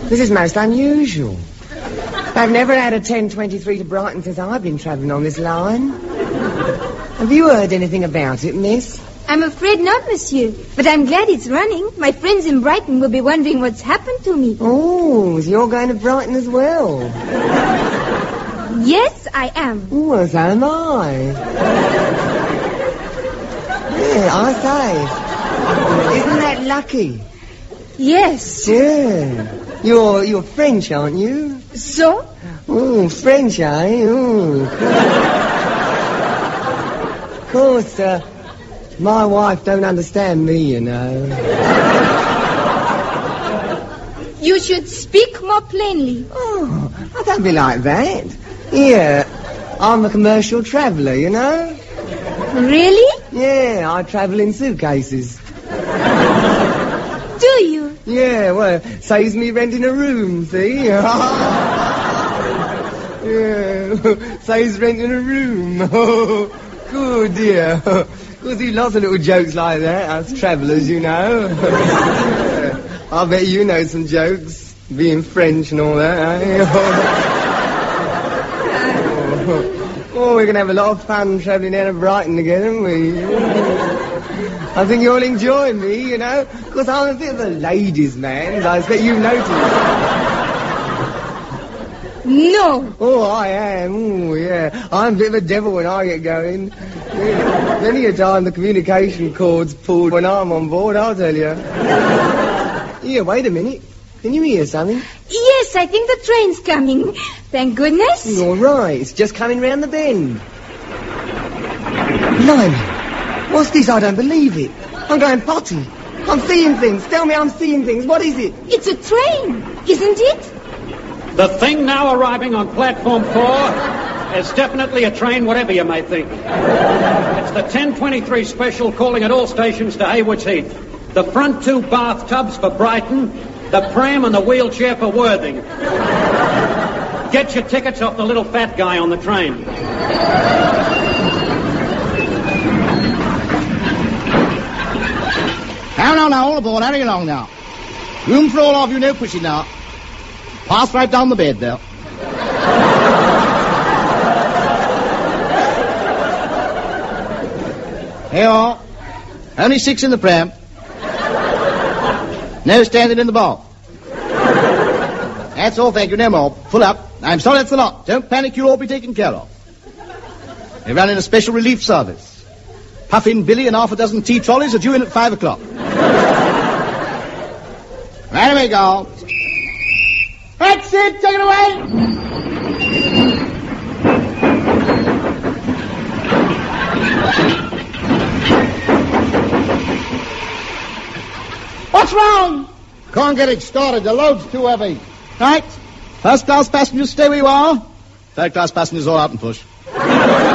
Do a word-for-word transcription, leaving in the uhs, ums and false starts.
This is most unusual. I've never had a ten twenty-three to Brighton since I've been travelling on this line. Have you heard anything about it, miss? I'm afraid not, monsieur. But I'm glad it's running. My friends in Brighton will be wondering what's happened to me. Oh, so you're going to Brighton as well? Yes, I am. Oh, well, so am I. Yeah, I say. Isn't that lucky? Yes. Yeah. You're, you're French, aren't you? So? Oh, French, eh? Oh. Of course, uh, my wife don't understand me, you know. You should speak more plainly. Oh, I don't be like that. Yeah, I'm a commercial traveller, you know. Really? Yeah, I travel in suitcases. Do you? Yeah, well, saves me renting a room, see? Yeah, saves renting a room. Oh, good, dear. We'll do lots of little jokes like that, us travellers, you know. I bet you know some jokes, being French and all that, eh? Oh, oh, we're going to have a lot of fun travelling down to Brighton together, aren't we? I think you'll enjoy me, you know, because I'm a bit of a ladies' man, I expect you noticed. No. Oh, I am. Oh, yeah. I'm a bit of a devil when I get going. Yeah. Many a time the communication cord's pulled when I'm on board, I'll tell you. Yeah, wait a minute. Can you hear something? Yes, I think the train's coming. Thank goodness. You're right. It's just coming round the bend. Blimey. What's this? I don't believe it. I'm going potty. I'm seeing things. Tell me I'm seeing things. What is it? It's a train, isn't it? The thing now arriving on platform four is definitely a train, whatever you may think. It's the ten twenty-three special calling at all stations to Haywards Heath. The front two bathtubs for Brighton, the pram and the wheelchair for Worthing. Get your tickets off the little fat guy on the train. Now, now, now, all aboard, hurry along now. Room for all of you, no pushing now. Pass right down the bed there. Here you are. Only six in the pram. No standing in the bar. That's all, thank you, no more. Full up. I'm sorry that's a lot. Don't panic, you'll all be taken care of. We're running a special relief service. Puffin Billy and half a dozen tea trolleys are due in at five o'clock. Right away, go. That's it, take it away. What's wrong? Can't get it started, the load's too heavy. Right, first class passengers stay where you are. Third class passengers all out and push.